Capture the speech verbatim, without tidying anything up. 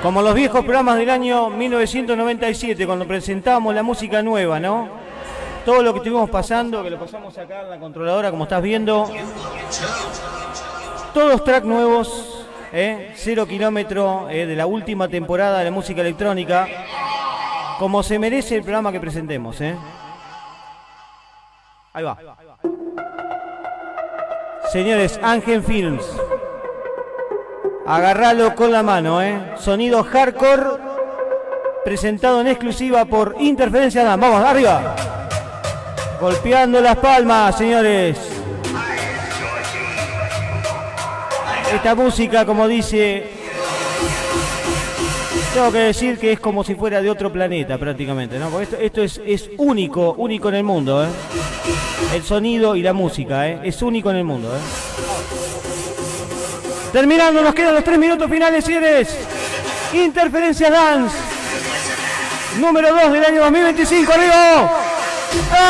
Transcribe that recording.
Como los viejos programas del año mil novecientos noventa y siete, cuando presentábamos la música nueva, ¿no? Todo lo que estuvimos pasando, que lo pasamos acá en la controladora, como estás viendo. Todos tracks nuevos, ¿eh? Cero kilómetro eh, de la última temporada de la música electrónica. Como se merece el programa que presentemos, ¿eh? Ahí va. Señores, Ángel Films. Agarralo con la mano, ¿eh? Sonido hardcore, presentado en exclusiva por Interferencia Dan. Vamos, arriba. Golpeando las palmas, señores. Esta música, como dice, tengo que decir que es como si fuera de otro planeta prácticamente, ¿no? Porque esto, esto es, es único, único en el mundo, ¿eh? El sonido y la música, ¿eh? Es único en el mundo, ¿eh? Terminando, nos quedan los tres minutos finales, señores. Interferencia Dance, número dos del año dos mil veinticinco, arriba.